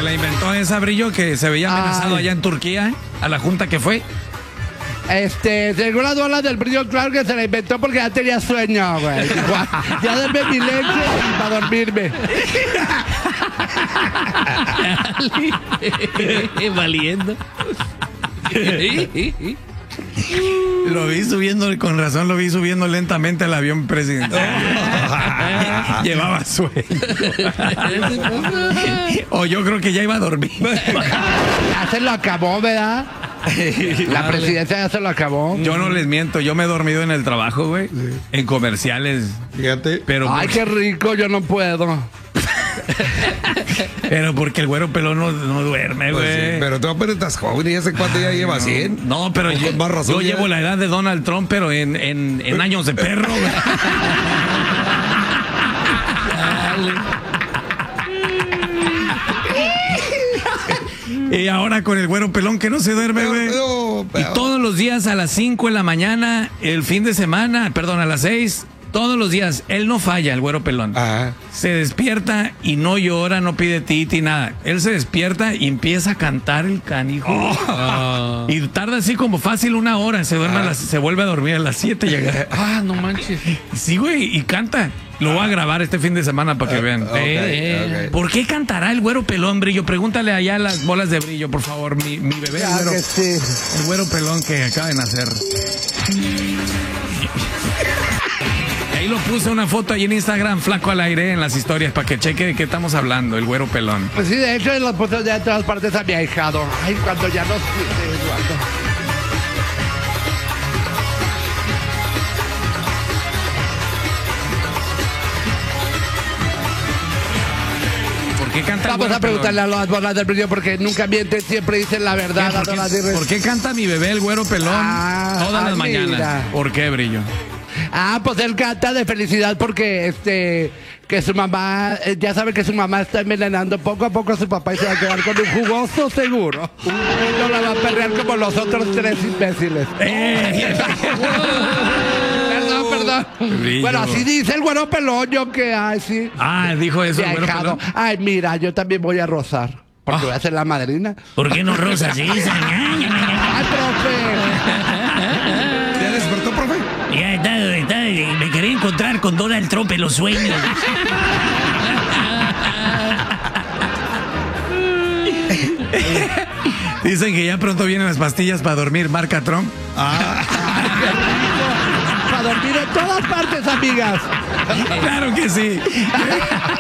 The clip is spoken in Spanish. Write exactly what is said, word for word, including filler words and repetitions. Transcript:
Se la inventó esa, Brillo, que se veía amenazado Ay. allá en Turquía, ¿eh? A la junta que fue. Este, según las bolas del Brillo, claro que se la inventó porque ya tenía sueño, güey. Dijo, "Ah, ya denme mi leche y para dormirme". Valiendo. Lo vi subiendo, con razón lo vi subiendo lentamente al avión presidencial. Llevaba sueño. O yo creo que ya iba a dormir. Ya se lo acabó, ¿verdad? La presidencia ya se lo acabó. Yo no les miento, yo me he dormido en el trabajo, güey. En comerciales. Fíjate. Pero, Ay, qué rico, yo no puedo. pero porque el güero pelón no, no duerme, güey. Pues sí, pero tú apenas estás joven y ese cuate ya lleva cien. No, pero Con yo, más razón yo ya. llevo la edad de Donald Trump, pero en, en, en años de perro, güey. Y ahora con el güero pelón que no se duerme, güey. No, Y pero- todos los días a las cinco de la mañana, el fin de semana, perdón, a las seis, todos los días, él no falla, el güero pelón. Ajá. Se despierta y no llora, no pide titi, nada. Él se despierta y empieza a cantar el canijo. Ah, Y tarda así como fácil una hora, se duerme a las- se vuelve a dormir a las siete llega. Ah, no manches. Sí, güey, y canta. Lo voy a grabar este fin de semana para que vean. Ok, Eh, ok. ¿Por qué cantará el güero pelón, Brillo? Pregúntale allá a las bolas de Brillo, por favor, mi, mi bebé, el Claro güero, que sí. el güero pelón que acaba de nacer. Ahí lo puse una foto ahí en Instagram, flaco al aire, en las historias, para que cheque de qué estamos hablando, el güero pelón. Pues sí, de hecho, en las fotos ya de todas partes a mi ahijado. Ay, cuando ya nos... Eduardo. ¿Por qué canta el Vamos güero a preguntarle pelón? a las bolas del Brillo porque nunca mienten, siempre dicen la verdad. ¿Por a todas qué, las- por qué canta mi bebé el güero pelón Ah, todas ah, las mañanas? mira. ¿Por qué, Brillo? Ah, pues él canta de felicidad porque este que su mamá, eh, ya sabe que su mamá está envenenando poco a poco a su papá y se va a quedar con un jugoso seguro. No la va a perrear como los otros tres imbéciles. Eh, Perdón, perdón. Brillo. Bueno, así dice el güero pelón, yo que, ay, sí. Ah, dijo eso Mi el güero ahijado. pelón. Ay, mira, yo también voy a rozar. Porque Ah. voy a ser la madrina. ¿Por qué no rosas esa? ¡Ay, profe! ¿Ya despertó, profe? Ya está, está, me quería encontrar con Donald Trump en los sueños. Dicen que ya pronto vienen las pastillas para dormir, marca Trump. Para dormir en todas partes, amigas. Claro que sí.